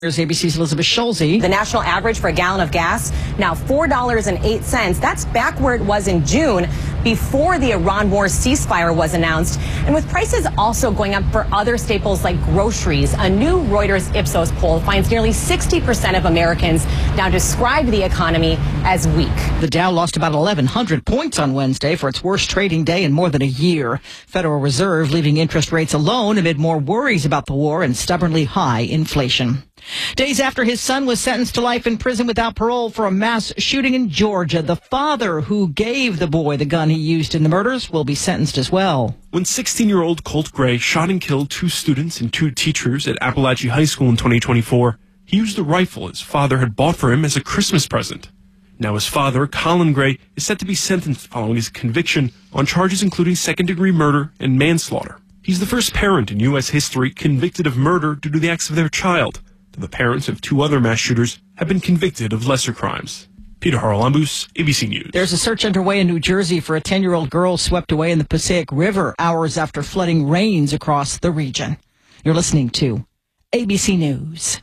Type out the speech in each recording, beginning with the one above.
Here's ABC's Elizabeth Schulze. The national average for a gallon of gas, now $4.08. That's back where it was in June, before the Iran war ceasefire was announced. And with prices also going up for other staples like groceries, a new Reuters Ipsos poll finds nearly 60% of Americans now describe the economy as weak. The Dow lost about 1,100 points on Wednesday for its worst trading day in more than a year. Federal Reserve leaving interest rates alone amid more worries about the war and stubbornly high inflation. Days after his son was sentenced to life in prison without parole for a mass shooting in Georgia, the father who gave the boy the gun he used in the murders will be sentenced as well. When 16-year-old Colt Gray shot and killed 2 students and 2 teachers at Appalachia High School in 2024, he used a rifle his father had bought for him as a Christmas present. Now his father, Colin Gray, is set to be sentenced following his conviction on charges including second-degree murder and manslaughter. He's the first parent in U.S. history convicted of murder due to the acts of their child. The parents of 2 other mass shooters have been convicted of lesser crimes. Peter Haralambous, ABC News. There's a search underway in New Jersey for a 10-year-old girl swept away in the Passaic River hours after flooding rains across the region. You're listening to ABC News.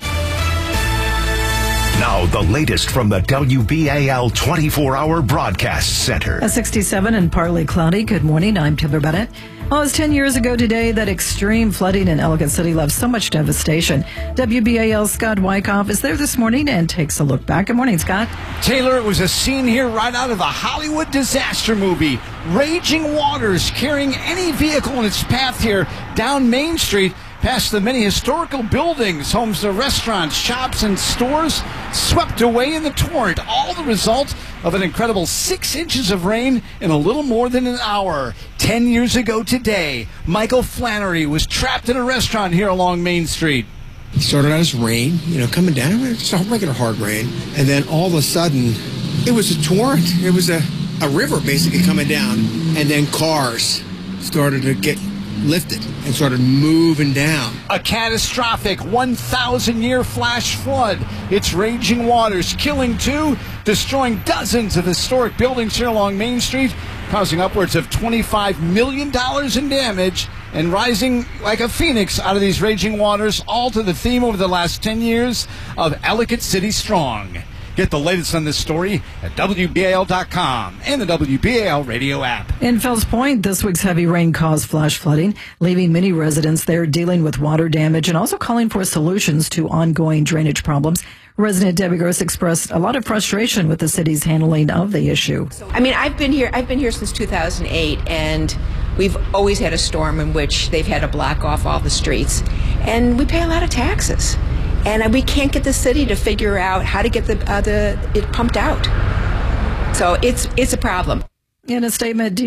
Now, the latest from the WBAL 24-hour broadcast center. At 67 and partly cloudy. Good morning. I'm Timber Bennett. Well, it was 10 years ago today that extreme flooding in Ellicott City left so much devastation. WBAL's Scott Wyckoff is there this morning and takes a look back. Good morning, Scott. Taylor, it was a scene here right out of a Hollywood disaster movie. Raging waters carrying any vehicle in its path here down Main Street, past the many historical buildings, homes to restaurants, shops, and stores, swept away in the torrent. All the result of an incredible 6 inches of rain in a little more than an hour. 10 years ago today, Michael Flannery was trapped in a restaurant here along Main Street. It started out as rain, coming down, just a regular hard rain. And then all of a sudden, it was a torrent. It was a river basically coming down. And then cars started to get lifted and started moving down. A catastrophic 1,000-year flash flood. Its raging waters killing 2, destroying dozens of historic buildings here along Main Street, causing upwards of $25 million in damage, and rising like a phoenix out of these raging waters, all to the theme over the last 10 years of Ellicott City Strong. Get the latest on this story at WBAL.com and the WBAL radio app. In Fells Point, this week's heavy rain caused flash flooding, leaving many residents there dealing with water damage and also calling for solutions to ongoing drainage problems. Resident Debbie Gross expressed a lot of frustration with the city's handling of the issue. I've been here since 2008, and we've always had a storm in which they've had to block off all the streets, and we pay a lot of taxes. And we can't get the city to figure out how to get it pumped out. So it's a problem. In a statement,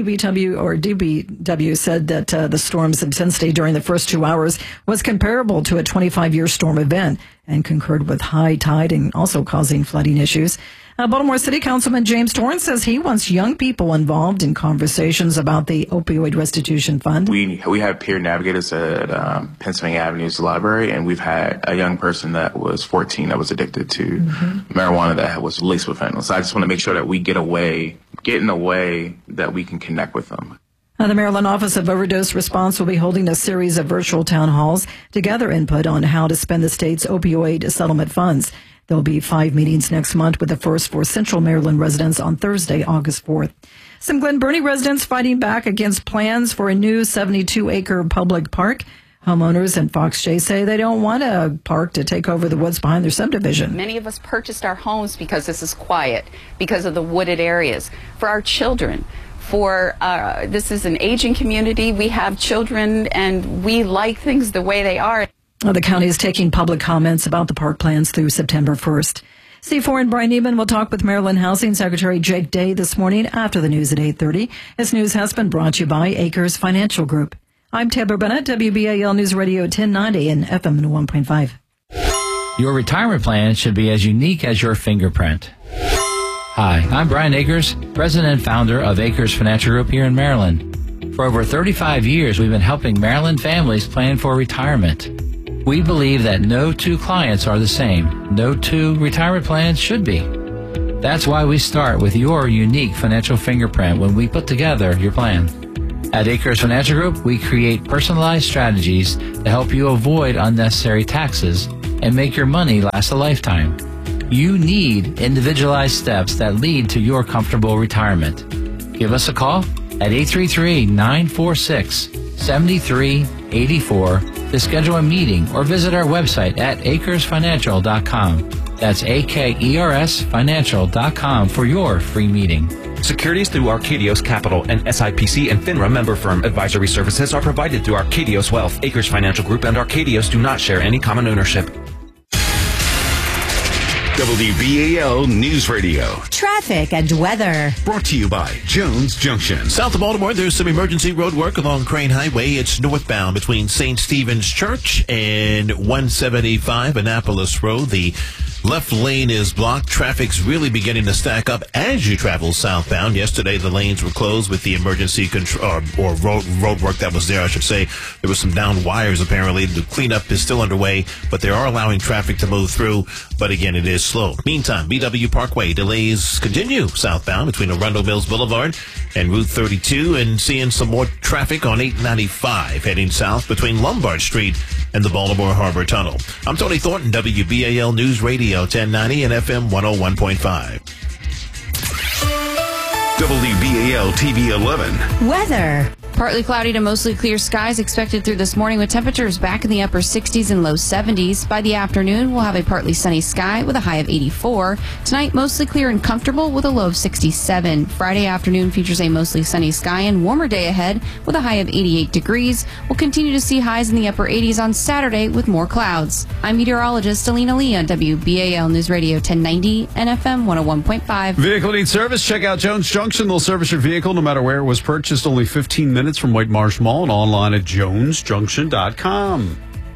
DBW said that the storm's intensity during the first 2 hours was comparable to a 25-year storm event and concurred with high tide and also causing flooding issues. Baltimore City Councilman James Torrance says he wants young people involved in conversations about the opioid restitution fund. We have peer navigators at Pennsylvania Avenue's library, and we've had a young person that was 14 that was addicted to marijuana that was laced with fentanyl. So I just want to make sure that we get in a way that we can connect with them. The Maryland Office of Overdose Response will be holding a series of virtual town halls to gather input on how to spend the state's opioid settlement funds. There will be 5 meetings next month, with the first for Central Maryland residents on Thursday, August 4th. Some Glen Burnie residents fighting back against plans for a new 72-acre public park. Homeowners in Fox Chase say they don't want a park to take over the woods behind their subdivision. Many of us purchased our homes because this is quiet, because of the wooded areas. For our children, this is an aging community. We have children, and we like things the way they are. The county is taking public comments about the park plans through September 1st. C4 and Brian Neiman will talk with Maryland Housing Secretary Jake Day this morning after the news at 8:30. This news has been brought to you by Acres Financial Group. I'm Taylor Bennett, WBAL News Radio 1090 and FM 101.5. Your retirement plan should be as unique as your fingerprint. Hi, I'm Brian Akers, president and founder of Acres Financial Group here in Maryland. For over 35 years, we've been helping Maryland families plan for retirement. We believe that no 2 clients are the same. No 2 retirement plans should be. That's why we start with your unique financial fingerprint when we put together your plan. At Acres Financial Group, we create personalized strategies to help you avoid unnecessary taxes and make your money last a lifetime. You need individualized steps that lead to your comfortable retirement. Give us a call at 833-946-7384 to schedule a meeting or visit our website at acresfinancial.com. That's AKERSfinancial.com for your free meeting. Securities through Arcadios Capital and SIPC and FINRA member firm. Advisory services are provided through Arcadios Wealth. Acres Financial Group and Arcadios do not share any common ownership. WBAL News Radio. Traffic and weather. Brought to you by Jones Junction. South of Baltimore, there's some emergency road work along Crane Highway. It's northbound between St. Stephen's Church and 175 Annapolis Road. The left lane is blocked. Traffic's really beginning to stack up as you travel southbound. Yesterday, the lanes were closed with the emergency control or road work that was there, I should say. There was some downed wires, apparently. The cleanup is still underway, but they are allowing traffic to move through. But again, it is slow. Meantime, BW Parkway delays continue southbound between Arundel Mills Boulevard and Route 32, and seeing some more traffic on 895 heading south between Lombard Street and the Baltimore Harbor Tunnel. I'm Tony Thornton, WBAL News Radio 1090 and FM 101.5. WBAL TV 11. Weather. Partly cloudy to mostly clear skies expected through this morning with temperatures back in the upper 60s and low 70s. By the afternoon, we'll have a partly sunny sky with a high of 84. Tonight, mostly clear and comfortable with a low of 67. Friday afternoon features a mostly sunny sky and warmer day ahead with a high of 88 degrees. We'll continue to see highs in the upper 80s on Saturday with more clouds. I'm meteorologist Alina Lee on WBAL News Radio 1090 and FM 101.5. Vehicle needs service? Check out Jones Junction. They'll service your vehicle no matter where it was purchased. Only 15 minutes from White Marsh Mall and online at jonesjunction.com.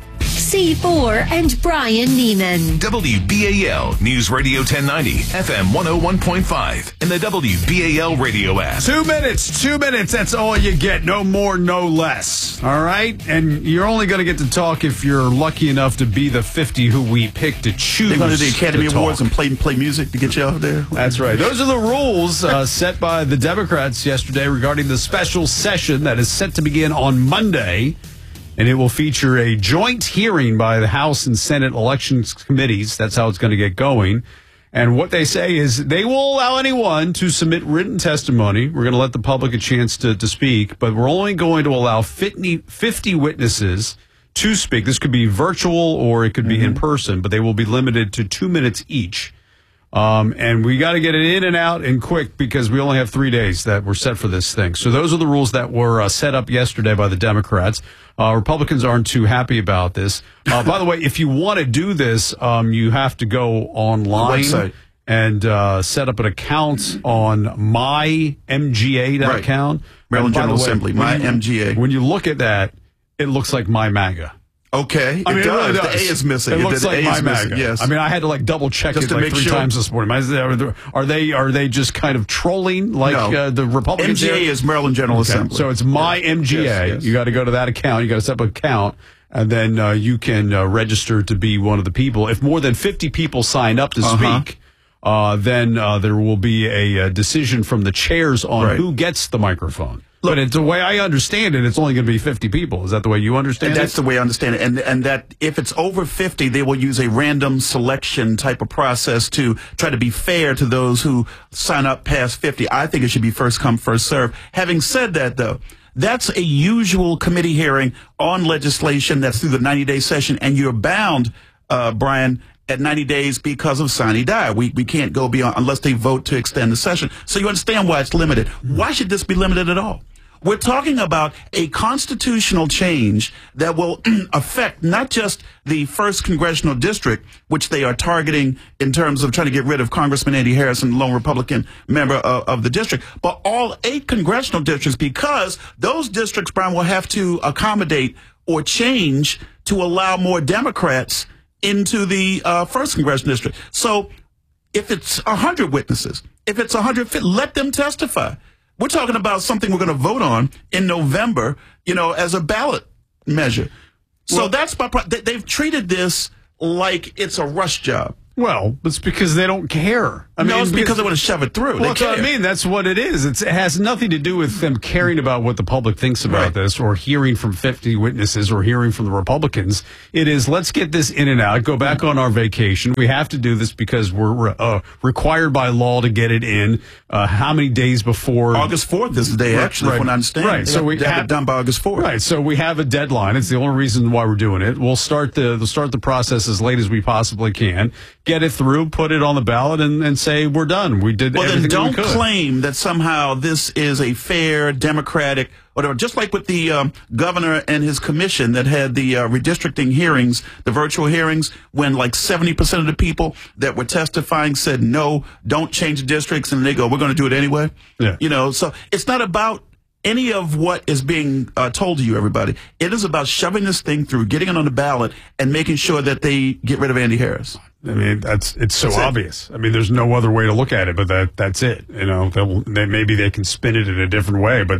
C4 and Brian Neiman. WBAL News Radio 1090, FM 101.5, and the WBAL radio app. 2 minutes. That's all you get. No more, no less. All right? And you're only going to get to talk if you're lucky enough to be the 50 who we pick to choose. They're going to do the Academy Awards and play music to get you out there? That's right. Those are the rules set by the Democrats yesterday regarding the special session that is set to begin on Monday. And it will feature a joint hearing by the House and Senate elections committees. That's how it's going to get going. And what they say is they will allow anyone to submit written testimony. We're going to let the public a chance to speak, but we're only going to allow 50 witnesses to speak. This could be virtual or it could be in person, but they will be limited to 2 minutes each. And we got to get it in and out and quick because we only have 3 days that were set for this thing. So those are the rules that were set up yesterday by the Democrats. Republicans aren't too happy about this. By the way, if you want to do this, you have to go online and set up an account on mymga.com. Maryland General Assembly, MyMGA. When you look at that, it looks like MyMAGA. Okay, I mean, it does. It really does. The A is missing. It looks like MyMAGA. Yes. I mean, I had to double check just it to make 3 times this morning. Are they just kind of trolling the Republicans? MGA is Maryland General Assembly. So it's MyMGA. Yes. You got to go to that account. You got to set up an account, and then you can register to be one of the people. If more than 50 people sign up to speak, then there will be a decision from the chairs on who gets the microphone. But it's the way I understand it, it's only going to be 50 people. Is that the way you understand it? That's the way I understand it. And that if it's over 50, they will use a random selection type of process to try to be fair to those who sign up past 50. I think it should be first come, first serve. Having said that, though, that's a usual committee hearing on legislation that's through the 90-day session, and you're bound, Brian, at 90 days because of sine die. We can't go beyond unless they vote to extend the session. So you understand why it's limited. Why should this be limited at all? We're talking about a constitutional change that will affect not just the 1st Congressional District, which they are targeting in terms of trying to get rid of Congressman Andy Harrison, lone Republican member of the district, but all 8 congressional districts, because those districts, Brian, will have to accommodate or change to allow more Democrats into the 1st Congressional District. So if it's 100 witnesses, if it's 150, let them testify. We're talking about something we're going to vote on in November, as a ballot measure. So that's my they've treated this like it's a rush job. Well, it's because they don't care. I mean, no, it's because they want to shove it through. Well, that's what I mean. That's what it is. It has nothing to do with them caring about what the public thinks about this, or hearing from 50 witnesses, or hearing from the Republicans. It is, let's get this in and out, go back on our vacation. We have to do this because we're required by law to get it in. How many days before? August 4th is the day, actually, from what I understand. Right. So we have it done by August 4th. Right. So we have a deadline. It's the only reason why we're doing it. We'll start the process as late as we possibly can, get it through, put it on the ballot, and say we're done. We did everything we could. Well, then don't claim that somehow this is a fair, democratic, whatever. Just like with the governor and his commission that had the redistricting hearings, the virtual hearings, when like 70% of the people that were testifying said, no, don't change the districts, and they go, we're going to do it anyway. Yeah. You know, so it's not about any of what is being told to you, everybody. It is about shoving this thing through, getting it on the ballot, and making sure that they get rid of Andy Harris. I mean, it's so obvious. I mean, there's no other way to look at it, but that's it. You know, maybe they can spin it in a different way, but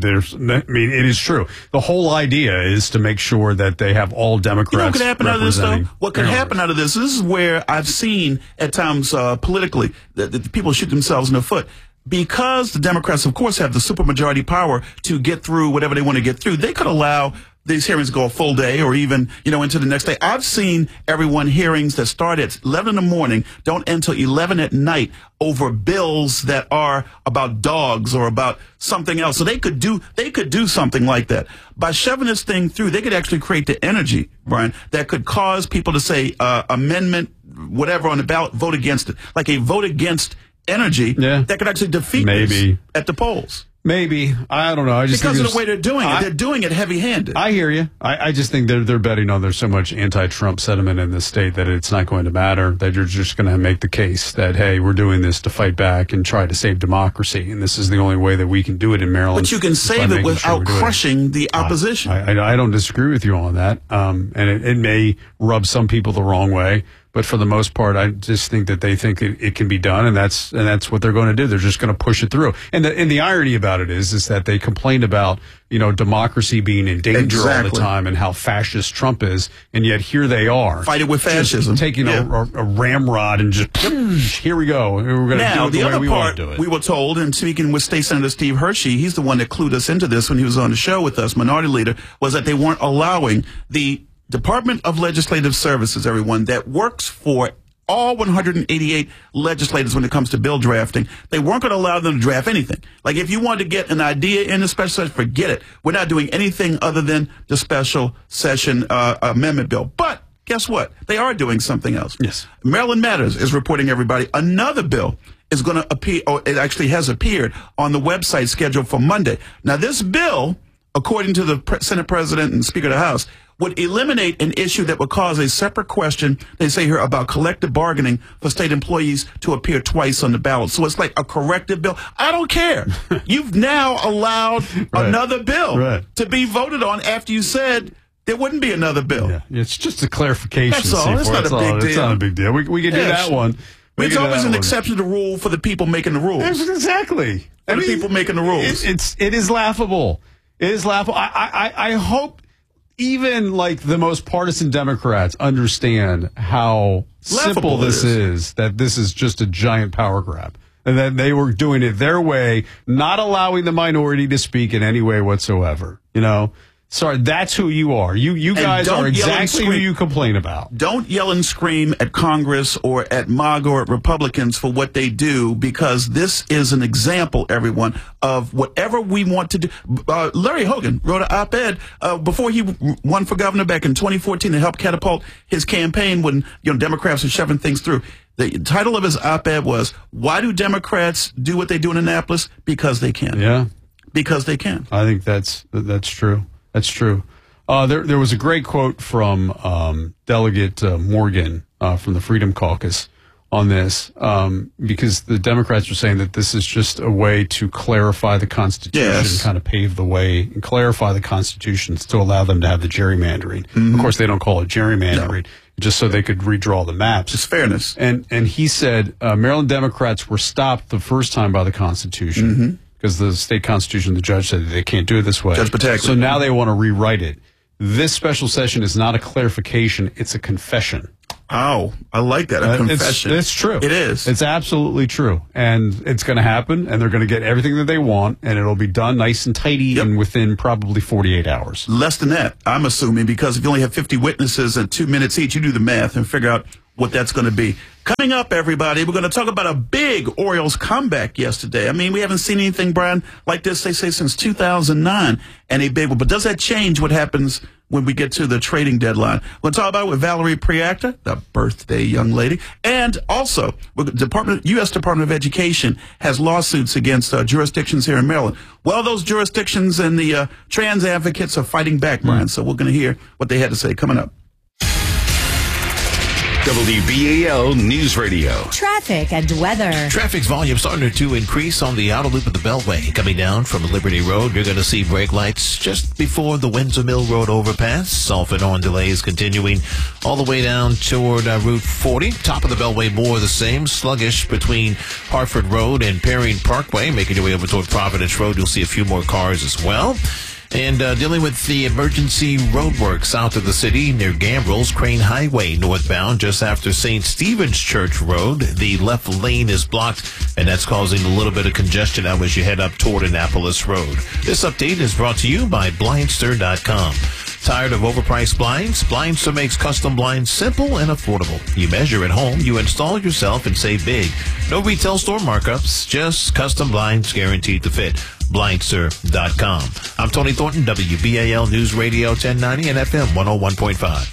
it is true. The whole idea is to make sure that they have all Democrats. You know what could happen out of this, though? What could happen out of this is where I've seen at times politically that people shoot themselves in the foot. Because the Democrats, of course, have the supermajority power to get through whatever they want to get through, they could allow these hearings go a full day or even, into the next day. I've seen hearings that start at 11 in the morning, don't end until 11 at night over bills that are about dogs or about something else. So they could do something like that. By shoving this thing through, they could actually create the energy, Brian, that could cause people to say, amendment, whatever on the ballot, vote against it. Like a vote against energy that could actually defeat this at the polls. Maybe. I don't know. I just because of the way they're doing it. They're doing it heavy-handed. I hear you. I just think they're betting on there's so much anti-Trump sentiment in this state that it's not going to matter, that you're just going to make the case that, hey, we're doing this to fight back and try to save democracy, and this is the only way that we can do it in Maryland. But you can save it without crushing the opposition. I don't disagree with you on that, and it may rub some people the wrong way. But for the most part, I just think that they think it can be done, and that's what they're going to do. They're just going to push it through. And the irony about it is that they complained about democracy being in danger all the time and how fascist Trump is, and yet here they are fighting with fascism, taking a ramrod and just here we go. We're going to do it the way we want to do it. We were told, and speaking with State Senator Steve Hershey, he's the one that clued us into this when he was on the show with us, Minority Leader, was that they weren't allowing the Department of Legislative Services, everyone, that works for all 188 legislators when it comes to bill drafting. They weren't going to allow them to draft anything. Like if you wanted to get an idea in a special session, forget it. We're not doing anything other than the special session amendment bill. But guess what? They are doing something else. Yes. Maryland Matters is reporting, everybody, another bill is going to appear, or it actually has appeared on the website scheduled for Monday. Now, this bill, according to the Senate President and Speaker of the House, would eliminate an issue that would cause a separate question, they say here, about collective bargaining for state employees to appear twice on the ballot. So it's like a corrective bill. I don't care. You've now allowed another bill to be voted on after you said there wouldn't be another bill. Yeah. It's just a clarification. That's all. It's not a big deal. It's not a big deal. We can do that one. It's always an exception to the rule for the people making the rules. Exactly. For the people making the rules. It is laughable. It is laughable. I hope even like the most partisan Democrats understand how simple this is, that this is just a giant power grab, and that they were doing it their way, not allowing the minority to speak in any way whatsoever. Sorry, that's who you are. You guys are exactly who you complain about. Don't yell and scream at Congress or at MAGA or at Republicans for what they do, because this is an example, everyone, of whatever we want to do. Larry Hogan wrote an op-ed before he won for governor back in 2014 to help catapult his campaign when Democrats were shoving things through. The title of his op-ed was, "Why do Democrats do what they do in Annapolis? Because they can." Yeah. Because they can. I think that's true. That's true. There was a great quote from Delegate Morgan from the Freedom Caucus on this, because the Democrats are saying that this is just a way to clarify the Constitution, kind of pave the way and clarify the Constitution to allow them to have the gerrymandering. Of course, they don't call it gerrymandering, just so they could redraw the maps. It's fairness. And he said Maryland Democrats were stopped the first time by the Constitution. Because the state constitution, the judge said they can't do it this way. Judge Pataki. So now they want to rewrite it. This special session is not a clarification, it's a confession. Oh, I like that. A confession. It's true. It is. It's absolutely true. And it's going to happen, and they're going to get everything that they want, and it'll be done nice and tidy and within probably 48 hours. Less than that, I'm assuming, because if you only have 50 witnesses and 2 minutes each, you do the math and figure out what that's going to be. Coming up, everybody, we're going to talk about a big Orioles comeback yesterday. I mean, we haven't seen anything, Brian, like this, they say, since 2009, and a big one. But does that change what happens when we get to the trading deadline? We'll talk about it with Valerie Priacta, the birthday young lady. And also, the U.S. Department of Education has lawsuits against jurisdictions here in Maryland. Well, those jurisdictions and the trans advocates are fighting back, Brian. So we're going to hear what they had to say coming up. WBAL News Radio. Traffic and weather. Traffic's volume starting to increase on the outer loop of the Beltway. Coming down from Liberty Road, you're going to see brake lights just before the Windsor Mill Road overpass. Off and on delays continuing all the way down toward Route 40. Top of the Beltway, more of the same. Sluggish between Hartford Road and Perrine Parkway. Making your way over toward Providence Road, you'll see a few more cars as well. And dealing with the emergency roadwork south of the city near Gambrills, Crane Highway northbound, just after St. Stephen's Church Road. The left lane is blocked, and that's causing a little bit of congestion now as you head up toward Annapolis Road. This update is brought to you by Blindster.com. Tired of overpriced blinds? Blindster makes custom blinds simple and affordable. You measure at home, you install yourself, and save big. No retail store markups, just custom blinds guaranteed to fit. Blindster.com. I'm Tony Thornton, WBAL News Radio 1090 and FM 101.5.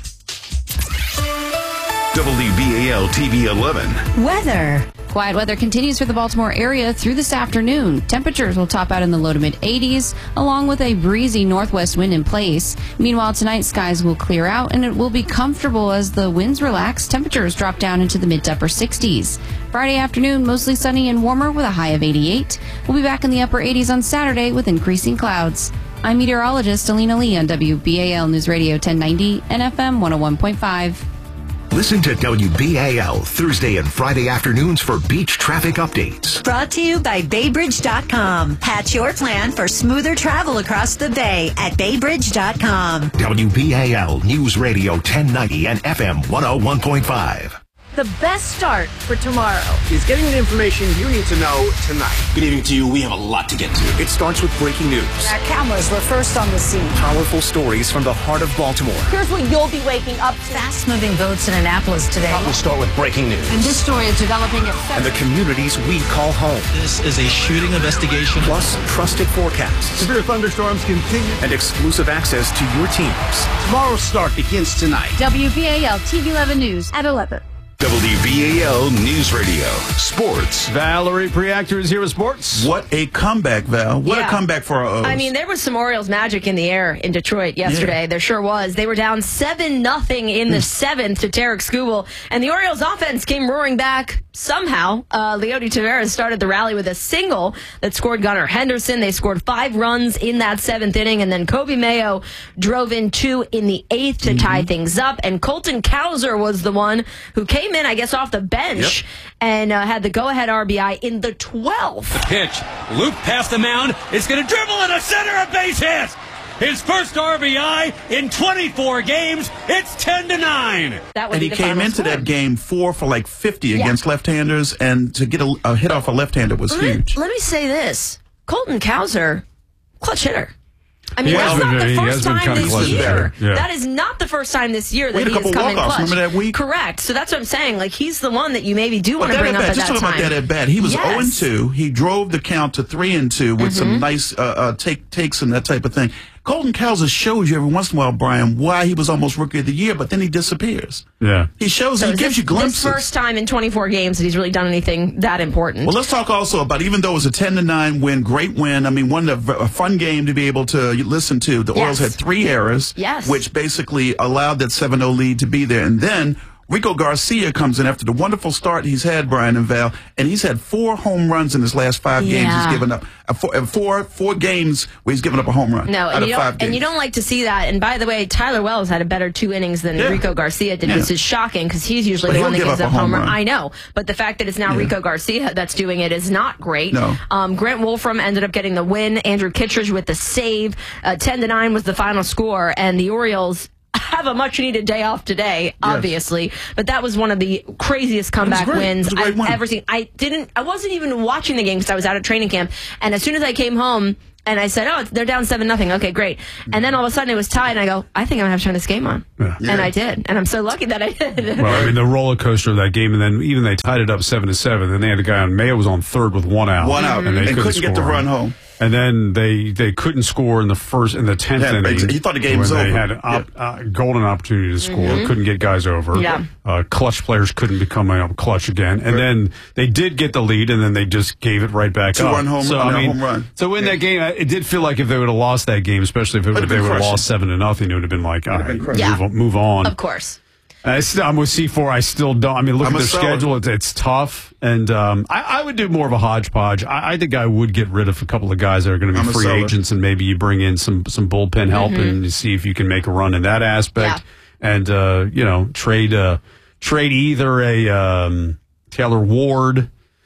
WBAL TV 11. Weather. Quiet weather continues for the Baltimore area through this afternoon. Temperatures will top out in the low to mid 80s, along with a breezy northwest wind in place. Meanwhile, tonight skies will clear out and it will be comfortable as the winds relax. Temperatures drop down into the mid to upper 60s. Friday afternoon, mostly sunny and warmer with a high of 88. We'll be back in the upper 80s on Saturday with increasing clouds. I'm meteorologist Alina Lee on WBAL News Radio 1090 and FM 101.5. Listen to WBAL Thursday and Friday afternoons for beach traffic updates. Brought to you by BayBridge.com. Hatch your plan for smoother travel across the bay at BayBridge.com. WBAL News Radio 1090 and FM 101.5. The best start for tomorrow is getting the information you need to know tonight. Good evening to you. We have a lot to get to. It starts with breaking news. Our cameras were first on the scene. Powerful stories from the heart of Baltimore. Here's what you'll be waking up to. Fast-moving votes in Annapolis today. We'll start with breaking news. And this story is developing at 7. And the communities we call home. This is a shooting investigation. Plus, trusted forecasts. Severe thunderstorms continue. And exclusive access to your teams. Tomorrow's start begins tonight. WBAL TV 11 News at 11. WBAL News Radio. Sports. Valerie Priacta is here with sports. What a comeback, Val. What a comeback for our O's. I mean, there was some Orioles magic in the air in Detroit yesterday. Yeah. There sure was. They were down 7-0 in the 7th to Tarek Skubal, and the Orioles offense came roaring back somehow. Leody Taveras started the rally with a single that scored Gunnar Henderson. They scored 5 runs in that 7th inning, and then Kobe Mayo drove in 2 in the 8th to tie things up, and Colton Cowser was the one who came in, I guess, off the bench and had the go-ahead RBI in the 12th. The pitch, loop past the mound. It's going to dribble in the center, a base hit. His first RBI in 24 games. It's 10-9. And he came into that game 4 for like 50 against left-handers, and to get a hit off a left-hander was huge. Let me say this. Colton Cowser, clutch hitter. I mean, that's not the first time this year. Yeah. That is not the first time this year that he has come in clutch. Remember that week? Correct. So that's what I'm saying. Like, he's the one that you maybe do want to bring up at that time. Just talking about that at bat. He was 0-2. He drove the count to 3-2 with some nice takes and that type of thing. Colton Cowser shows you every once in a while, Brian, why he was almost Rookie of the Year, but then he disappears. Yeah. He shows, he gives you glimpses. This first time in 24 games that he's really done anything that important. Well, let's talk also about, even though it was a 10-9 win, great win, I mean, a fun game to be able to listen to. The Orioles had 3 errors, which basically allowed that 7-0 lead to be there. And then Rico Garcia comes in after the wonderful start he's had, Brian and Val, and he's had 4 home runs in his last 5 games. He's given up four games where he's given up a home run out of 5 games. And you don't like to see that. And by the way, Tyler Wells had a better 2 innings than Rico Garcia did, which is shocking because he's usually the one that gives up home run. I know, but the fact that it's now Rico Garcia that's doing it is not great. No. Grant Wolfram ended up getting the win. Andrew Kittredge with the save. 10-9 was the final score, and the Orioles have a much needed day off today, obviously. But that was one of the craziest comeback wins I've ever seen. I wasn't even watching the game because I was out at training camp. And as soon as I came home and I said, oh, they're down 7-0. Okay, great. And then all of a sudden it was tied and I go, I think I'm going to have to turn this game on. Yeah. And I did. And I'm so lucky that I did. Well, I mean, the roller coaster of that game, and then even they tied it up 7-7. Then they had a guy on Mayo was on third with 1 out. 1 out. And they couldn't get the run home. And then they couldn't score in the 10th inning. He thought the game was over. They had a golden opportunity to score, couldn't get guys over. Yeah. Clutch players couldn't become clutch again. And then they did get the lead, and then they just gave it right back up. 2-run home run. So in that game, it did feel like if they would have lost that game, especially if they would have lost 7-0, it would have been like, all right, move on. Of course. I'm with C4. I still don't. I mean, look at their schedule. It's tough. And I would do more of a hodgepodge. I think I would get rid of a couple of guys that are going to be free agents, and maybe you bring in some bullpen help and you see if you can make a run in that aspect. Yeah. And, trade either a Taylor Ward,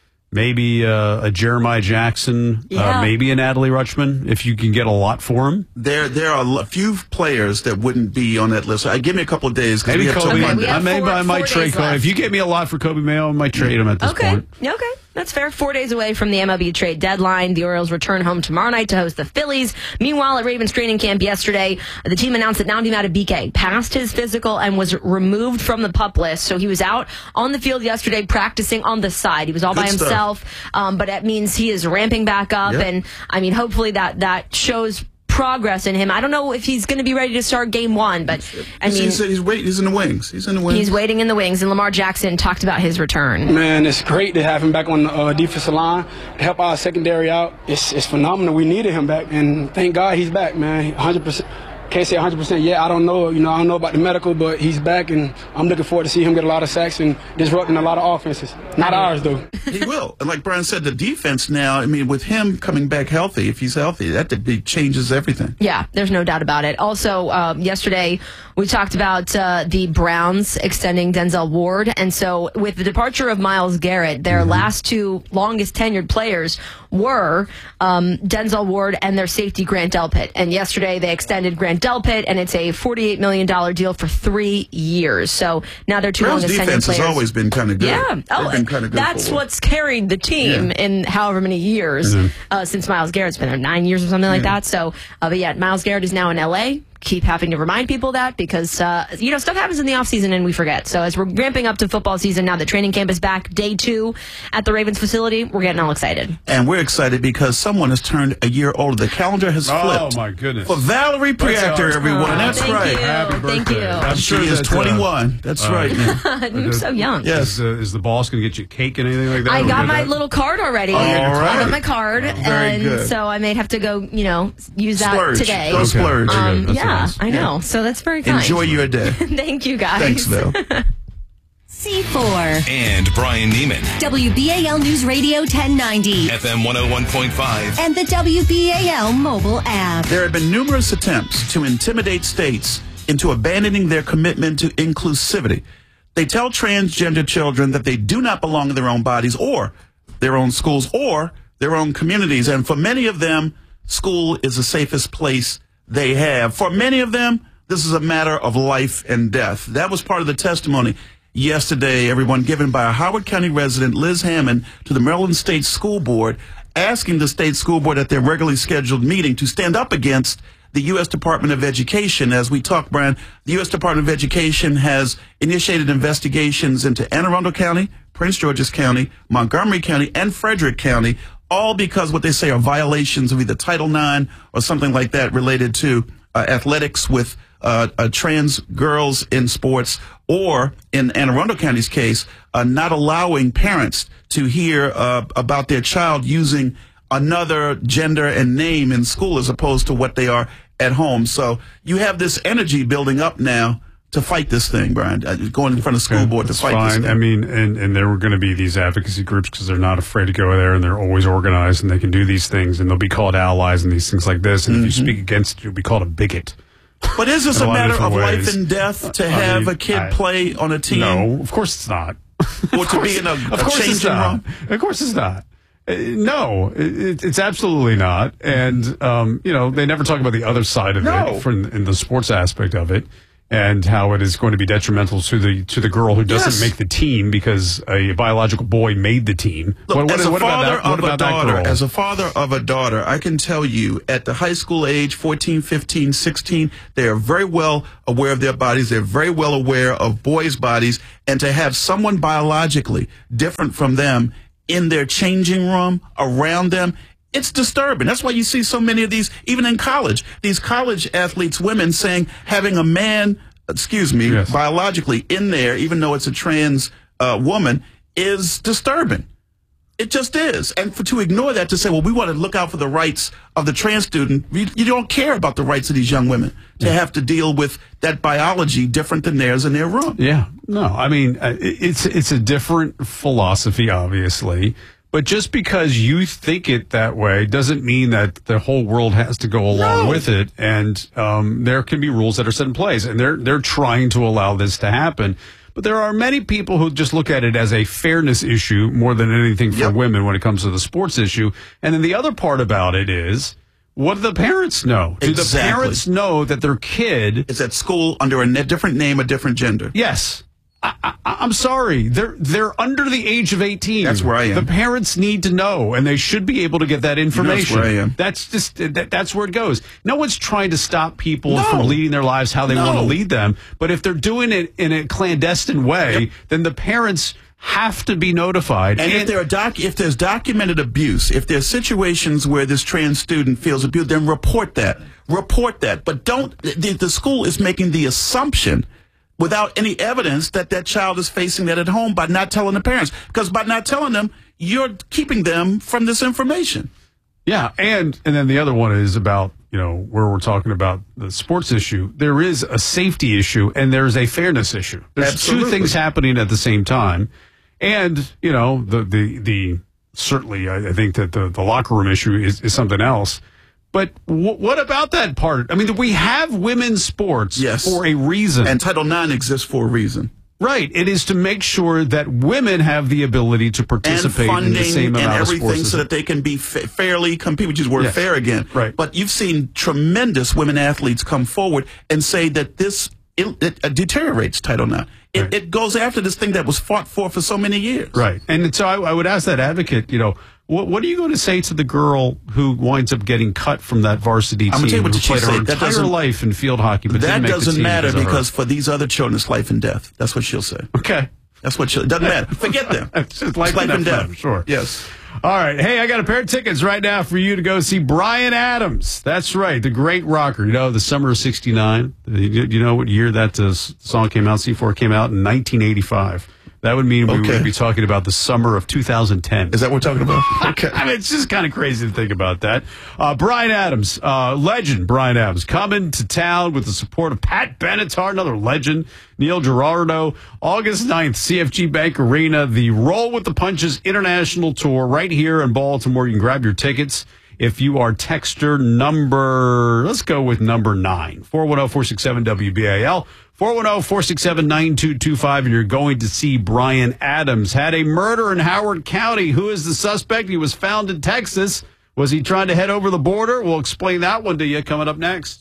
maybe a Jeremiah Jackson, maybe a Natalie Rutschman, if you can get a lot for him. There are a few players that wouldn't be on that list. Give me a couple of days. Maybe Kobe. I might trade Kobe. If you get me a lot for Kobe Mayo, I might trade him at this point. Okay. That's fair. 4 days away from the MLB trade deadline. The Orioles return home tomorrow night to host the Phillies. Meanwhile, at Ravens training camp yesterday, the team announced that Nnamdi Madubuike passed his physical and was removed from the PUP list. So he was out on the field yesterday practicing on the side. He was all by himself, but that means he is ramping back up. Yep. And, I mean, hopefully that shows progress in him. I don't know if he's going to be ready to start game 1, but I mean, he's in the wings. He's waiting in the wings, and Lamar Jackson talked about his return. Man, it's great to have him back on the defensive line to help our secondary out. It's phenomenal. We needed him back, and thank God he's back, man. 100%. Can't say 100% yet. I don't know. I don't know about the medical, but he's back, and I'm looking forward to see him get a lot of sacks and disrupting a lot of offenses. Not ours, though. He will. And like Brian said, the defense now, I mean, with him coming back healthy, if he's healthy, that changes everything. Yeah, there's no doubt about it. Also, yesterday, we talked about the Browns extending Denzel Ward. And so with the departure of Myles Garrett, their last two longest tenured players were Denzel Ward and their safety Grant Delpit. And yesterday, they extended Grant Delpit, and it's a $48 million deal for 3 years. So now they're two longest tenured players. Defense has always been kind of good. Yeah. They've been kind of good. That's what's carried the team in however many years since Myles Garrett's been there, 9 years or something like that. So, but yeah, Myles Garrett is now in L.A. Keep having to remind people that because, stuff happens in the offseason and we forget. So as we're ramping up to football season now, the training camp is back, day 2 at the Ravens facility. We're getting all excited. And we're excited because someone has turned a year older. The calendar has flipped. Oh, my goodness. For Valerie Priactor, everyone. That's right. Happy birthday. Thank you. I'm sure she is 21. That's right. I'm so young. Yes. Is the boss going to get you cake and anything like that? I got my little card already. All right. I got my card. Very good. So I may have to go, use that today. Go splurge. Nice. I know. So that's very kind. Enjoy your day. Thank you, guys. Thanks, Val. C4 and Brian Neiman. WBAL News Radio 1090. FM 101.5. And the WBAL mobile app. There have been numerous attempts to intimidate states into abandoning their commitment to inclusivity. They tell transgender children that they do not belong in their own bodies or their own schools or their own communities. And for many of them, school is the safest place they have. For many of them, this is a matter of life and death. That was part of the testimony yesterday, everyone, given by a Howard County resident, Liz Hammond, to the Maryland State School Board, asking the state school board at their regularly scheduled meeting to stand up against the U.S. Department of Education. As we talk, Brian, the U.S. Department of Education has initiated investigations into Anne Arundel County, Prince George's County, Montgomery County, and Frederick County, all because what they say are violations of either Title IX or something like that related to athletics with trans girls in sports, or in Anne Arundel County's case, not allowing parents to hear about their child using another gender and name in school as opposed to what they are at home. So you have this energy building up now to fight this thing, Brian, going in front of school board to fight this thing. I mean, and there were going to be these advocacy groups because they're not afraid to go there and they're always organized and they can do these things and they'll be called allies and these things like this. And if you speak against it, you'll be called a bigot. But is this a matter of life and death to have a kid play on a team? No, of course it's not. Or to be in a changing room? Of course it's not. No, it's absolutely not. And, they never talk about the other side of it in the sports aspect of it. and how it is going to be detrimental to the girl who doesn't make the team because a biological boy made the team. Look, What about that girl? As a father of a daughter, I can tell you at the high school age, 14, 15, 16, they are very well aware of their bodies. They're very well aware of boys' bodies. And to have someone biologically different from them in their changing room, around them, it's disturbing. That's why you see so many of these, even in college, these college athletes, women saying having a man, biologically in there, even though it's a trans woman, is disturbing. It just is. And to ignore that, to say, well, we want to look out for the rights of the trans student, you don't care about the rights of these young women to have to deal with that biology different than theirs in their room. Yeah. No, I mean, it's a different philosophy, obviously. But just because you think it that way doesn't mean that the whole world has to go along with it. And there can be rules that are set in place. And they're trying to allow this to happen. But there are many people who just look at it as a fairness issue more than anything for women when it comes to the sports issue. And then the other part about it is, what do the parents know? Do the parents know that their kid is at school under a different name, a different gender? Yes. I'm sorry. They're under the age of 18. That's where I am. The parents need to know, and they should be able to get that information. That's where I am. That's just that's where it goes. No one's trying to stop people from leading their lives how they want to lead them. But if they're doing it in a clandestine way, then the parents have to be notified. And if there's documented abuse, if there's situations where this trans student feels abused, then report that. Report that. But don't. The school is making the assumption, without any evidence, that that child is facing that at home by not telling the parents. Because by not telling them, you're keeping them from this information. Yeah, and then the other one is about, where we're talking about the sports issue. There is a safety issue and there's a fairness issue. There's two things happening at the same time. And, the certainly I think that the locker room issue is something else. But what about that part? I mean, we have women's sports for a reason. And Title IX exists for a reason. Right. It is to make sure that women have the ability to participate in the same amount of sports. And everything so that they can be fairly compete, which is word fair again. Right. But you've seen tremendous women athletes come forward and say that it deteriorates Title IX. It goes after this thing that was fought for so many years. Right. And so I would ask that advocate, what are you going to say to the girl who winds up getting cut from that varsity team? I'm going to tell you what who played her entire that life in field hockey, but that didn't make the doesn't team matter because her. for these other children, it's life and death. That's what she'll say. Okay. That's what it doesn't matter. Forget them. It's just life and death. Sure. Yes. All right. Hey, I got a pair of tickets right now for you to go see Bryan Adams. That's right. The great rocker. The summer of 69. You know what year that song came out? C4 came out in 1985. That would mean we would be talking about the summer of 2010. Is that what we're talking about? Okay. I mean, it's just kind of crazy to think about that. Bryan Adams, legend Bryan Adams, coming to town with the support of Pat Benatar, another legend, Neil Giraldo, August 9th, CFG Bank Arena, the Roll with the Punches International Tour right here in Baltimore. You can grab your tickets if you are texter let's go with number 9, 410-467-WBAL. 410-467-9225, and you're going to see Bryan Adams. Had a murder in Howard County. Who is the suspect? He was found in Texas. Was he trying to head over the border? We'll explain that one to you coming up next.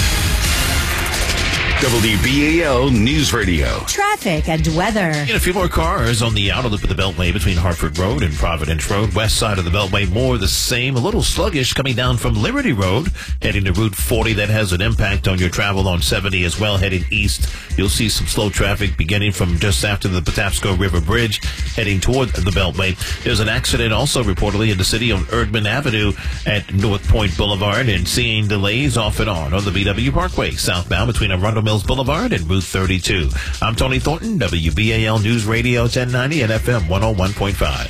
WBAL News Radio. Traffic and weather. A few more cars on the outer loop of the Beltway between Hartford Road and Providence Road. West side of the Beltway, more the same. A little sluggish coming down from Liberty Road, heading to Route 40. That has an impact on your travel on 70 as well, heading east. You'll see some slow traffic beginning from just after the Patapsco River Bridge, heading toward the Beltway. There's an accident also reportedly in the city on Erdman Avenue at North Point Boulevard, and seeing delays off and on the BW Parkway, southbound between Arundel Mills Boulevard and Route 32. I'm Tony Thornton, WBAL News Radio 1090 and FM 101.5.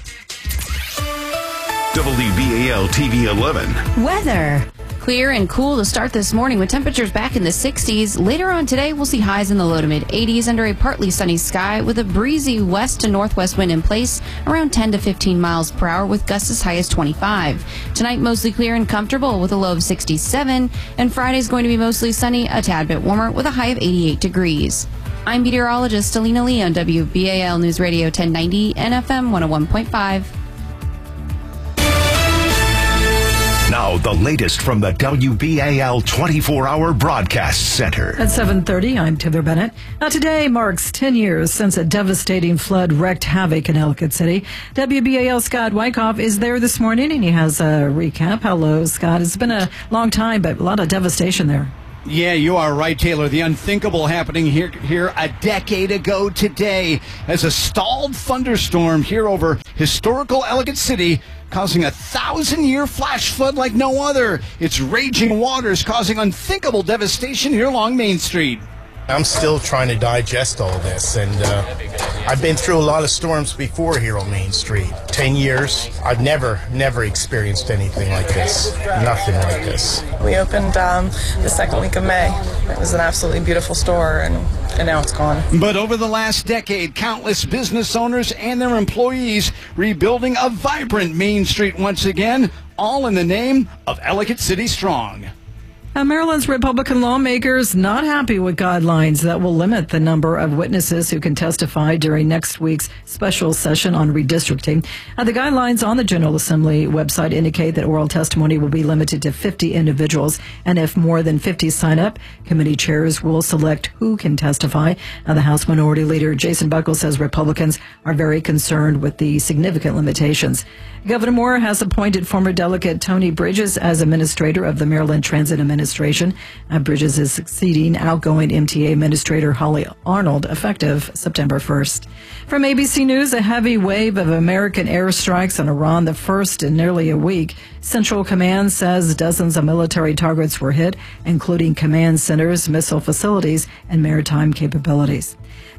WBAL TV 11. Weather. Clear and cool to start this morning with temperatures back in the 60s. Later on today, we'll see highs in the low to mid 80s under a partly sunny sky with a breezy west to northwest wind in place around 10 to 15 miles per hour with gusts as high as 25. Tonight, mostly clear and comfortable with a low of 67. And Friday's going to be mostly sunny, a tad bit warmer with a high of 88 degrees. I'm meteorologist Alina Lee on WBAL News Radio 1090 and FM 101.5. Now, the latest from the WBAL 24-hour broadcast center. At 7:30, I'm Taylor Bennett. Now, today marks 10 years since a devastating flood wreaked havoc in Ellicott City. WBAL Scott Wyckoff is there this morning, and he has a recap. Hello, Scott. It's been a long time, but a lot of devastation there. Yeah, you are right, Taylor. The unthinkable happening here a decade ago today as a stalled thunderstorm here over historical Ellicott City, causing a 1,000-year flash flood like no other. Its raging waters causing unthinkable devastation here along Main Street. I'm still trying to digest all this, and I've been through a lot of storms before here on Main Street. 10 years, I've never experienced anything like this. Nothing like this. We opened the second week of May. It was an absolutely beautiful store, and now it's gone. But over the last decade, countless business owners and their employees rebuilding a vibrant Main Street once again, all in the name of Ellicott City Strong. Maryland's Republican lawmakers not happy with guidelines that will limit the number of witnesses who can testify during next week's special session on redistricting. The guidelines on the General Assembly website indicate that oral testimony will be limited to 50 individuals, and if more than 50 sign up, committee chairs will select who can testify. The House Minority Leader Jason Buckles says Republicans are very concerned with the significant limitations. Governor Moore has appointed former delegate Tony Bridges as administrator of the Maryland Transit Administration. Bridges is succeeding outgoing MTA Administrator Holly Arnold effective September 1st. From ABC News, a heavy wave of American airstrikes on Iran, the first in nearly a week. Central Command says dozens of military targets were hit, including command centers, missile facilities, and maritime capabilities.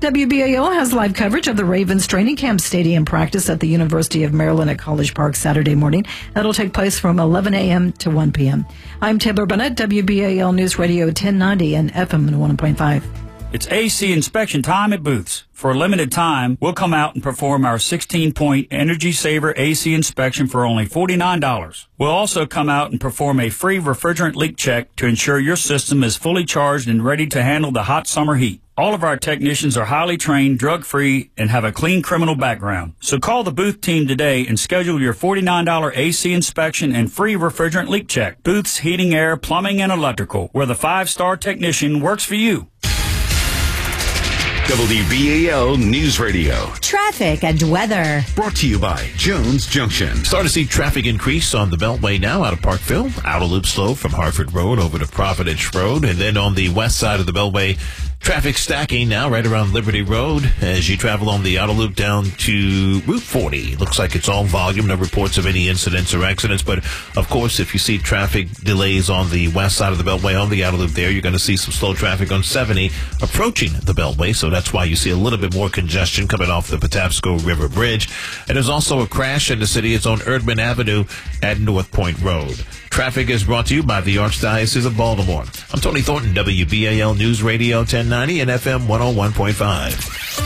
WBAL has live coverage of the Ravens training camp stadium practice at the University of Maryland at College Park Saturday morning. That'll take place from 11 a.m. to 1 p.m. I'm Taylor Bennett, WBAL News Radio 1090 and FM 101.5. It's AC inspection time at Booth's. For a limited time, we'll come out and perform our 16-point Energy Saver AC inspection for only $49. We'll also come out and perform a free refrigerant leak check to ensure your system is fully charged and ready to handle the hot summer heat. All of our technicians are highly trained, drug-free, and have a clean criminal background. So call the Booth team today and schedule your $49 AC inspection and free refrigerant leak check. Booth's Heating, Air, Plumbing, and Electrical, where the 5-star technician works for you. WBAL News Radio. Traffic and weather. Brought to you by Jones Junction. Starting to see traffic increase on the Beltway now out of Parkville. Outer loop slow from Harford Road over to Providence Road. And then on the west side of the Beltway, traffic stacking now right around Liberty Road as you travel on the outer loop down to Route 40. Looks like it's all volume. No reports of any incidents or accidents. But, of course, if you see traffic delays on the west side of the Beltway on the outer loop there, you're going to see some slow traffic on 70 approaching the Beltway. So that's why you see a little bit more congestion coming off the Patapsco River Bridge. And there's also a crash in the city. It's on Erdman Avenue at North Point Road. Traffic is brought to you by the Archdiocese of Baltimore. I'm Tony Thornton, WBAL News Radio 1090 and FM 101.5.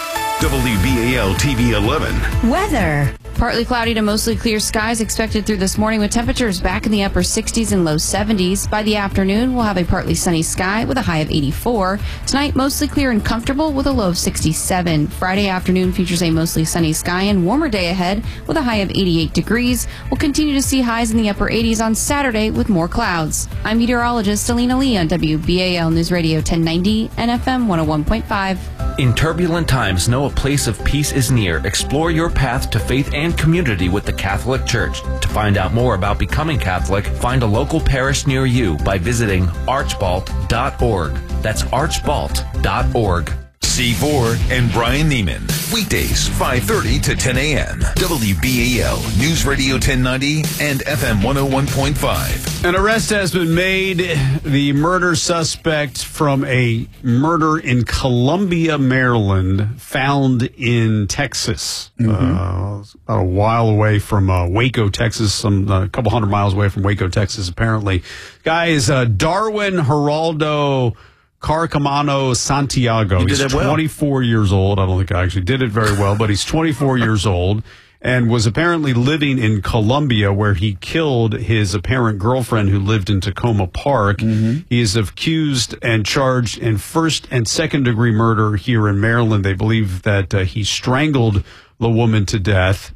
WBAL TV 11. Weather. Partly cloudy to mostly clear skies expected through this morning with temperatures back in the upper 60s and low 70s. By the afternoon, we'll have a partly sunny sky with a high of 84. Tonight, mostly clear and comfortable with a low of 67. Friday afternoon features a mostly sunny sky and warmer day ahead with a high of 88 degrees. We'll continue to see highs in the upper 80s on Saturday with more clouds. I'm meteorologist Alina Lee on WBAL News Radio 1090 and FM 101.5. In turbulent times, know a place of peace is near. Explore your path to faith and community with the Catholic Church. To find out more about becoming Catholic, find a local parish near you by visiting archbalt.org. That's archbalt.org. C4 and Brian Neiman. Weekdays, 5:30 to 10 a.m. WBAL News Radio 1090 and FM 101.5. An arrest has been made. The murder suspect from a murder in Columbia, Maryland, found in Texas. About a while away from Waco, Texas, a couple hundred miles away from Waco, Texas, apparently. Guy is Darwin Geraldo Carcamano Santiago. He's 24 years old. I don't think I actually did it very well, but he's 24 years old and was apparently living in Columbia, where he killed his apparent girlfriend who lived in Tacoma Park. He is accused and charged in first and second degree murder here in Maryland. They believe that he strangled the woman to death.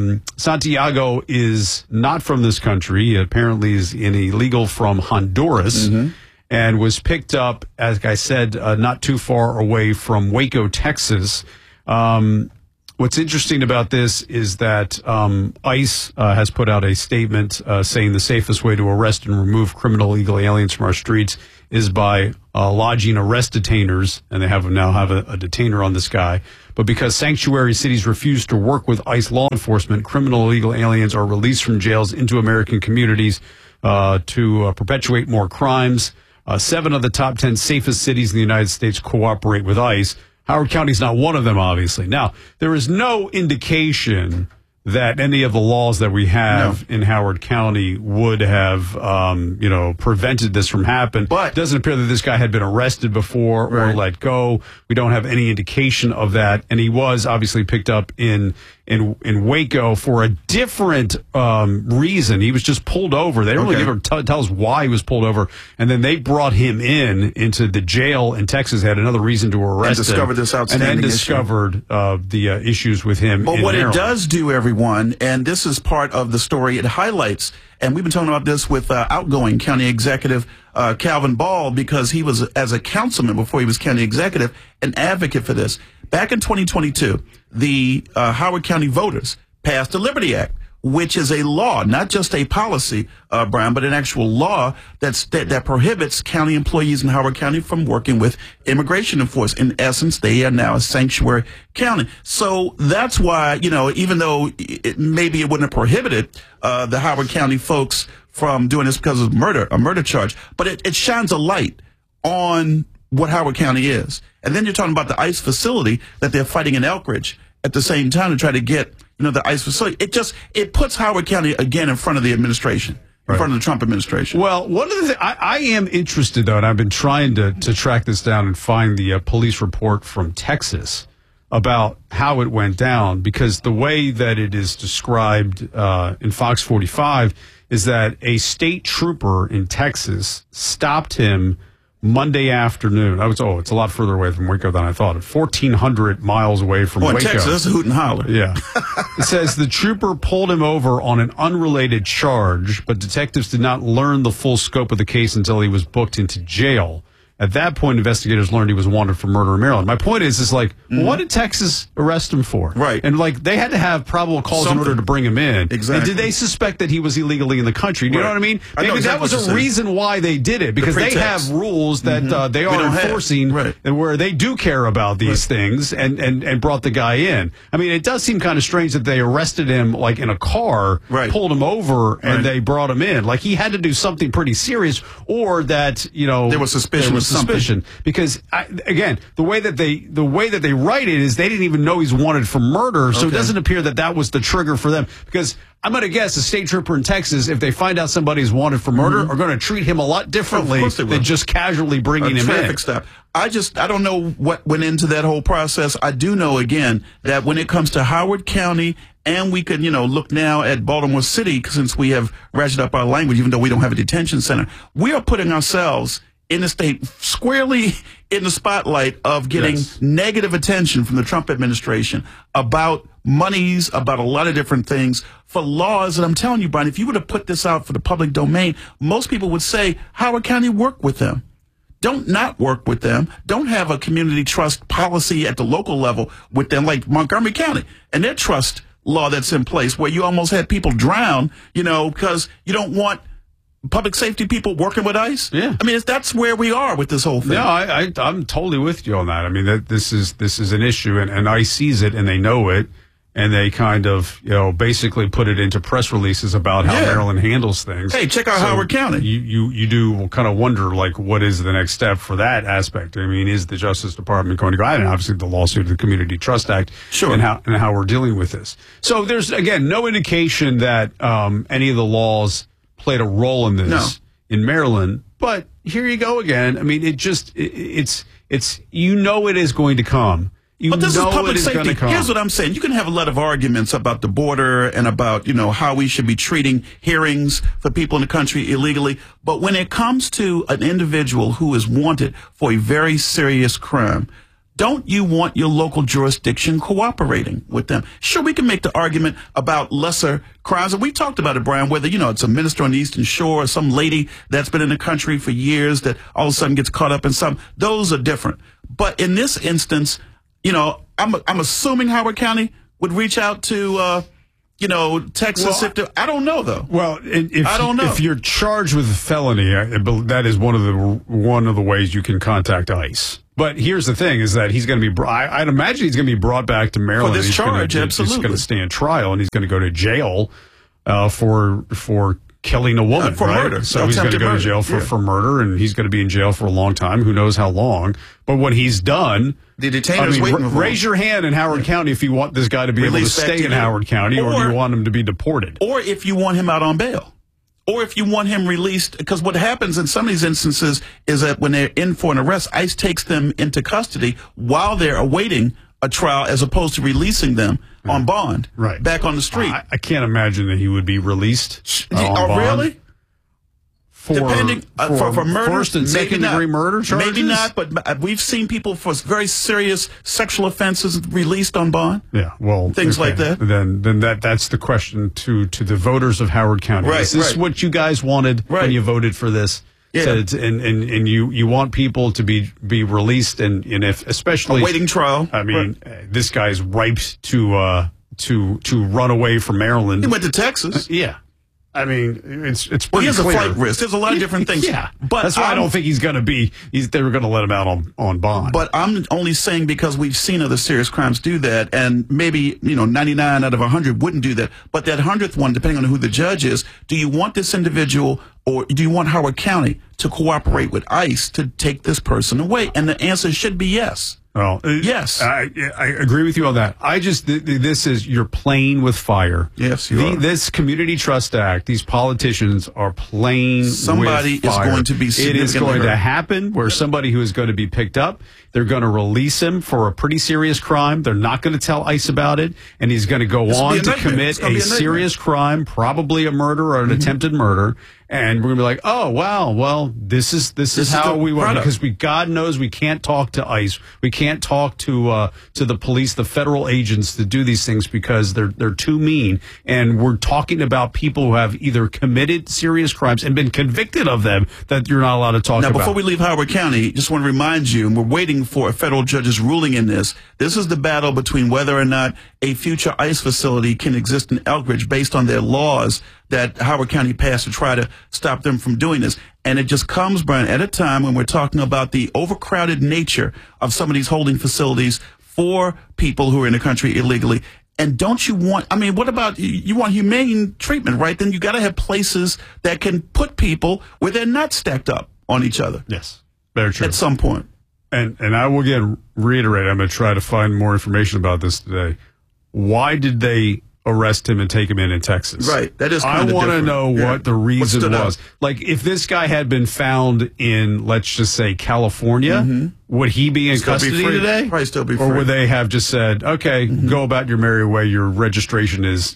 Santiago is not from this country. He apparently is illegal from Honduras and was picked up, as I said, not too far away from Waco, Texas. What's interesting about this is that ICE has put out a statement saying the safest way to arrest and remove criminal illegal aliens from our streets is by lodging arrest detainers, and they now have a detainer on this guy. But because sanctuary cities refuse to work with ICE law enforcement, criminal illegal aliens are released from jails into American communities to perpetuate more crimes. 7 of the top 10 safest cities in the United States cooperate with ICE. Howard County is not one of them, obviously. Now, there is no indication that any of the laws that we have in Howard County would have, prevented this from happening. But it doesn't appear that this guy had been arrested before or let go. We don't have any indication of that. And he was obviously picked up in Waco for a different reason. He was just pulled over. They don't really ever tell us why he was pulled over. And then they brought him into the jail in Texas, had another reason to arrest him. Discovered this outstanding and then discovered the issues with him. But what Maryland. it does do, everyone, and this is part of the story, it highlights, and we've been talking about this with outgoing county executive Calvin Ball, because he was, as a councilman before he was county executive, an advocate for this. Back in 2022, the Howard County voters passed the Liberty Act, which is a law, not just a policy, Brian, but an actual law that prohibits county employees in Howard County from working with immigration enforcement. In essence, they are now a sanctuary county. So that's why, even though maybe it wouldn't have prohibited the Howard County folks from doing this because of a murder charge, but it shines a light on what Howard County is. And then you're talking about the ICE facility that they're fighting in Elkridge at the same time to try to get the ICE facility. It puts Howard County again in front of the administration, in front of the Trump administration. Well, one of the things I am interested, though, and I've been trying to track this down and find the police report from Texas about how it went down, because the way that it is described in Fox 45 is that a state trooper in Texas stopped him Monday afternoon. It's a lot further away from Waco than I thought. 1,400 miles away from Waco. In Texas, that's a hoot and holler. Yeah. It says the trooper pulled him over on an unrelated charge, but detectives did not learn the full scope of the case until he was booked into jail. At that point, investigators learned he was wanted for murder in Maryland. My point is what did Texas arrest him for? Right. And they had to have probable cause in order to bring him in. Exactly. And did they suspect that he was illegally in the country? Do you know what I mean? Maybe that was a reason why they did it, because they have rules that they are enforcing and where they do care about these things and brought the guy in. I mean, it does seem kind of strange that they arrested him in a car, pulled him over, and they brought him in. He had to do something pretty serious, or that, there was suspicion. Because again, the way that they write it is they didn't even know he's wanted for murder, so it doesn't appear that was the trigger for them. Because I'm going to guess a state trooper in Texas, if they find out somebody's wanted for murder, are going to treat him a lot differently than just casually bringing him in. Traffic stop. I don't know what went into that whole process. I do know, again, that when it comes to Howard County, and we could, look now at Baltimore City, since we have ratcheted up our language, even though we don't have a detention center, we are putting ourselves in the state squarely in the spotlight of getting negative attention from the Trump administration about monies, about a lot of different things, for laws. And I'm telling you, Brian, if you were to put this out for the public domain, most people would say Howard County work with them. Don't not work with them. Don't have a community trust policy at the local level with them, like Montgomery County and their trust law that's in place, where you almost had people drown, because you don't want public safety people working with ICE. Yeah, I mean, that's where we are with this whole thing. No, I'm totally with you on that. I mean, this is an issue, and ICE sees it and they know it, and they kind of basically put it into press releases about how Maryland handles things. Hey, check out Howard County. You do kind of wonder what is the next step for that aspect. I mean, is the Justice Department going to go out, and obviously the lawsuit of the Community Trust Act, and how we're dealing with this. So there's again no indication that any of the laws played a role in this in Maryland, but here you go again. I mean, it's it is going to come. But this is public safety. Here's what I'm saying. You can have a lot of arguments about the border and about, how we should be treating hearings for people in the country illegally. But when it comes to an individual who is wanted for a very serious crime, don't you want your local jurisdiction cooperating with them? Sure, we can make the argument about lesser crimes, and we talked about it, Brian, whether, it's a minister on the Eastern Shore or some lady that's been in the country for years that all of a sudden gets caught up in something. Those are different. But in this instance, I'm assuming Howard County would reach out to, Texas. Well, I don't know, though. Well, I don't know. If you're charged with a felony, that is one of the ways you can contact ICE. But here's the thing: is that he's going to be. I'd imagine he's going to be brought back to Maryland. For this charge, absolutely. He's going to stand trial, and he's going to go to jail for killing a woman, for right? murder. So he's going to go to jail for murder, and he's going to be in jail for a long time. Who knows how long? But when he's done, the detainer's waiting. Raise your hand in Howard County if you want this guy to be able to stay in Howard County, or do you want him to be deported? Or if you want him out on bail. Or if you want him released, because what happens in some of these instances is that when they're in for an arrest, ICE takes them into custody while they're awaiting a trial, as opposed to releasing them on bond, back on the street. I can't imagine that he would be released on bond. Really? Depending for murder, first and second degree murder charges? Maybe not, but we've seen people for very serious sexual offenses released on bond. Yeah, well, things like that. Then that's the question to the voters of Howard County. Is this what you guys wanted when you voted for this? Yeah. And you want people to be released, and if especially awaiting trial. I mean, this guy's ripe to run away from Maryland. He went to Texas. Yeah. I mean, it's pretty he has clear. a flight risk. There's a lot of different things. Yeah, but that's why I don't think he's going to be. They were going to let him out on bond. But I'm only saying because we've seen other serious crimes do that, and maybe 99 out of 100 wouldn't do that. But that 100th one, depending on who the judge is, do you want this individual, or do you want Howard County to cooperate with ICE to take this person away? And the answer should be yes. Well, yes, I agree with you on that. This is you're playing with fire. Yes, you are. This Community Trust Act, these politicians are playing somebody with fire. Is going to be it is going to happen where somebody who is going to be picked up, they're going to release him for a pretty serious crime. They're not going to tell ICE about it, and he's going to go on to commit a serious crime, probably a murder or an attempted murder. And we're going to be like, oh, wow, well, this is how we want, because God knows we can't talk to ICE. We can't talk to the police, the federal agents that do these things, because they're too mean. And we're talking about people who have either committed serious crimes and been convicted of them that you're not allowed to talk about. Now, before we leave Howard County, just want to remind you, and we're waiting for a federal judge's ruling in this. This is the battle between whether or not a future ICE facility can exist in Elkridge based on their laws that Howard County passed to try to stop them from doing this. And it just comes, Brian, at a time when we're talking about the overcrowded nature of some of these holding facilities for people who are in the country illegally. And don't you want, what about, you want humane treatment, right? Then you got to have places that can put people where they're not stacked up on each other. Yes, very true. At some point. And I will again reiterate, I'm going to try to find more information about this today. Why did they arrest him and take him in Texas? Right. That is I want to know what the reason was. Out? Like, if this guy had been found in, let's just say, California, would he be in custody today? Probably still be free. Or would they have just said, okay, go about your merry way, your registration is,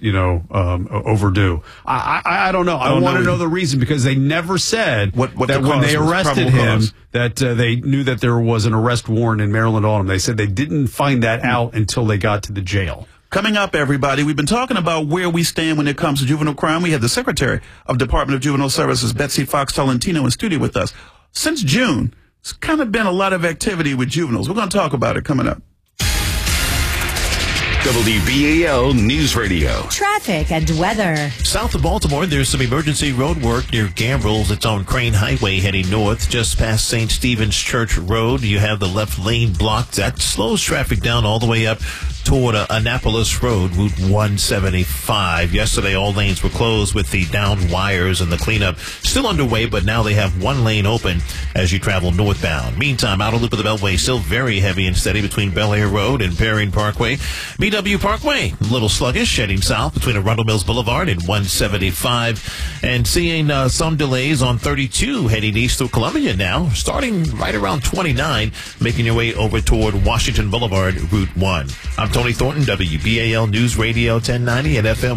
overdue? I don't know. I want to know the reason, because they never said what that when they arrested him, that they knew that there was an arrest warrant in Maryland on him. They said they didn't find that out until they got to the jail. Coming up, everybody, we've been talking about where we stand when it comes to juvenile crime. We have the Secretary of Department of Juvenile Services, Betsy Fox Tolentino, in studio with us. Since June, it's kind of been a lot of activity with juveniles. We're going to talk about it coming up. WBAL News Radio. Traffic and weather. South of Baltimore, there's some emergency road work near Gambrills. It's on Crane Highway heading north, just past St. Stephen's Church Road. You have the left lane blocked. That slows traffic down all the way up toward Annapolis Road, Route 175. Yesterday, all lanes were closed with the downed wires, and the cleanup still underway, but now they have one lane open as you travel northbound. Meantime, outer loop of the Beltway still very heavy and steady between Bel Air Road and Perrine Parkway. BW Parkway, a little sluggish, heading south between Arundel Mills Boulevard and 175. And seeing some delays on 32 heading east through Columbia now, starting right around 29, making your way over toward Washington Boulevard, Route 1. I'm Tony Thornton, WBAL News Radio 1090 and FM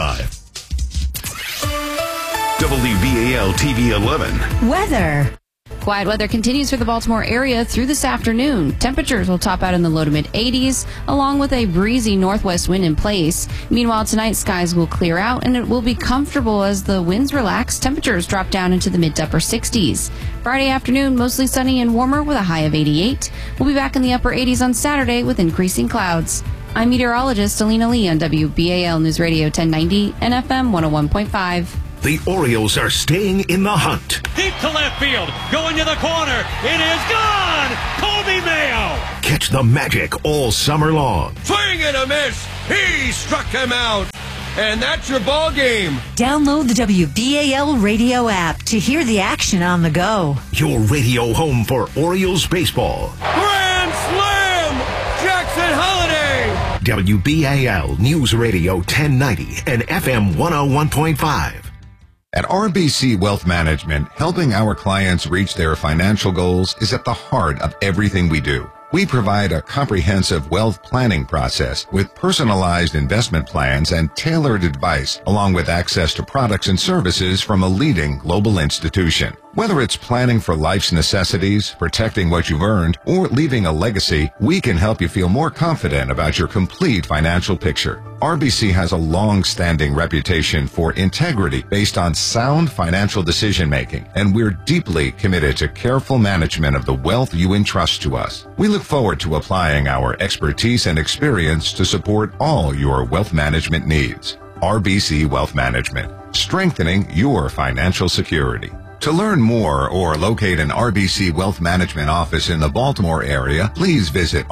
101.5. WBAL TV 11. Weather. Quiet weather continues for the Baltimore area through this afternoon. Temperatures will top out in the low to mid 80s, along with a breezy northwest wind in place. Meanwhile, tonight skies will clear out and it will be comfortable as the winds relax. Temperatures drop down into the mid to upper 60s. Friday afternoon, mostly sunny and warmer with a high of 88. We'll be back in the upper 80s on Saturday with increasing clouds. I'm meteorologist Alina Lee on WBAL News Radio 1090 and FM 101.5. The Orioles are staying in the hunt. Deep to left field, going to the corner. It is gone! Kobe Mayo! Catch the magic all summer long. Swing and a miss! He struck him out! And that's your ball game. Download the WBAL radio app to hear the action on the go. Your radio home for Orioles baseball. Grand Slam! Jackson Holiday! WBAL News Radio 1090 and FM 101.5. At RBC Wealth Management, helping our clients reach their financial goals is at the heart of everything we do. We provide a comprehensive wealth planning process with personalized investment plans and tailored advice, along with access to products and services from a leading global institution. Whether it's planning for life's necessities, protecting what you've earned, or leaving a legacy, we can help you feel more confident about your complete financial picture. RBC has a long-standing reputation for integrity based on sound financial decision-making, and we're deeply committed to careful management of the wealth you entrust to us. We look forward to applying our expertise and experience to support all your wealth management needs. RBC Wealth Management, strengthening your financial security. To learn more or locate an RBC Wealth Management office in the Baltimore area, please visit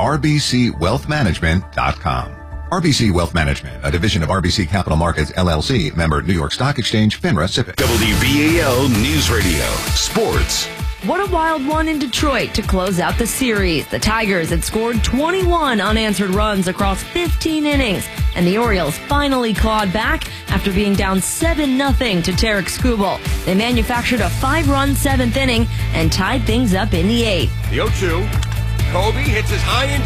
rbcwealthmanagement.com. RBC Wealth Management, a division of RBC Capital Markets, LLC, member New York Stock Exchange, FINRA SIPC. WBAL News Radio, Sports. What a wild one in Detroit to close out the series. The Tigers had scored 21 unanswered runs across 15 innings, and the Orioles finally clawed back after being down 7-0 to Tarik Skubal. They manufactured a 5-run 7th inning and tied things up in the 8th. The 0-2. Kobe hits his high and